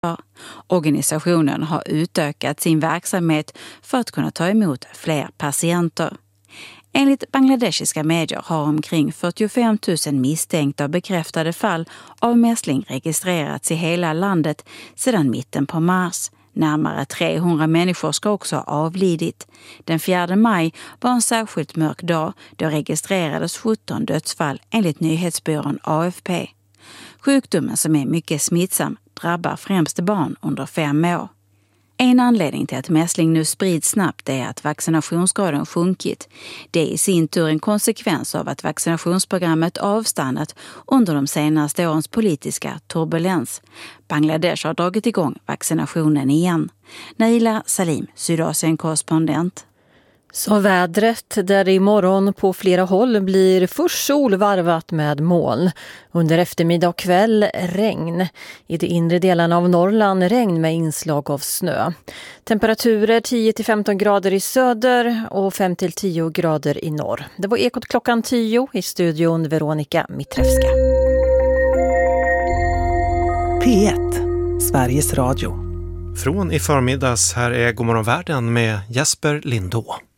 Organisationen har utökat sin verksamhet för att kunna ta emot fler patienter. Enligt bangladeshiska medier har omkring 45 000 misstänkta och bekräftade fall av mässling registrerats i hela landet sedan mitten på mars. Närmare 300 människor ska också ha avlidit. Den 4 maj var en särskilt mörk dag då registrerades 17 dödsfall enligt nyhetsbyrån AFP. Sjukdomen, som är mycket smittsam, drabbar främst barn under 5 år. En anledning till att mässling nu sprids snabbt är att vaccinationsgraden sjunkit. Det är i sin tur en konsekvens av att vaccinationsprogrammet avstannat under de senaste årens politiska turbulens. Bangladesh har dragit igång vaccinationen igen. Naila Salim, Sydasien-korrespondent. Så vädret, där det imorgon på flera håll blir först sol varvat med moln. Under eftermiddag och kväll regn. I de inre delarna av Norrland regn med inslag av snö. Temperaturer 10-15 grader i söder och 5-10 grader i norr. Det var Ekot klockan 10 i studion Veronica Mitrevska. P1, Sveriges Radio. Från i förmiddags, här är Godmorgon Världen med Jesper Lindå.